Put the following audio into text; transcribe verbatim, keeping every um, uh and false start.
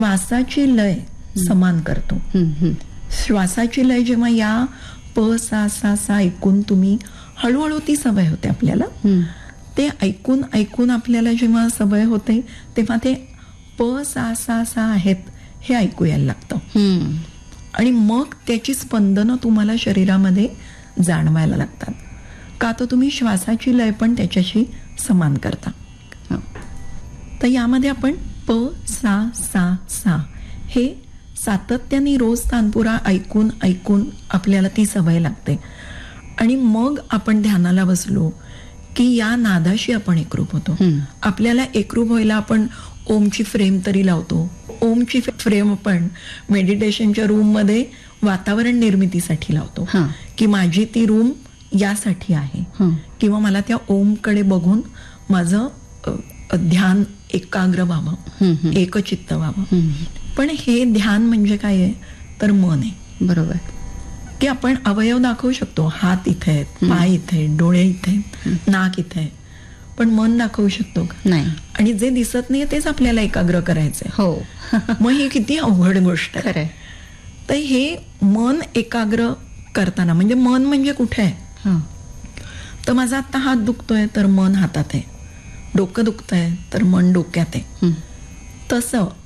श्वासाची लय समान करतो. श्वासाची लय जेव्हा या प सा सा सा ऐकून तुम्ही हळूहळू ती सवय होते आपल्याला. ते ऐकून ऐकून आपल्याला जेव्हा सवय होते तेव्हा ते प सा सा सा आहेत हे ऐकू यायला लागतं. आणि मग त्याची स्पंदनं तुम्हाला शरीरामध्ये जाणवायला लागतात. का तर तुम्ही श्वासाची लय पण त्याच्याशी समान करता. तर यामध्ये आपण प सा सा सा हे सातत्याने रोज तानपुरा ऐकून ऐकून आपल्याला ती सवय लागते. आणि मग आपण ध्यानाला बसलो की या नादाशी आपण एकरूप होतो. आपल्याला एकरूप व्हायला आपण ओमची फ्रेम तरी लावतो. ओमची फ्रेम आपण मेडिटेशनच्या रूम मध्ये वातावरण निर्मितीसाठी लावतो की माझी ती रूम यासाठी आहे किंवा मला त्या ओमकडे बघून माझं ध्यान एकाग्र व्हावं, एकचित्त व्हावं. पण हे ध्यान म्हणजे काय आहे तर मन आहे. बरोबर. की आपण अवयव दाखवू शकतो. हात इथे आहेत, पाय इथे आहेत, डोळे इथे आहेत, नाक इथे आहे, पण मन दाखवू शकतो का? नाही. आणि जे दिसत नाही तेच आपल्याला एकाग्र करायचंय. हो. मग ही किती अवघड गोष्ट आहे. खरंय. तर हे मन एकाग्र करताना म्हणजे मन म्हणजे कुठे आहे तर माझा आता हात दुखतोय तर मन हातात आहे, डोकं दुखतंय तर मन डोक्यात आहे. तसं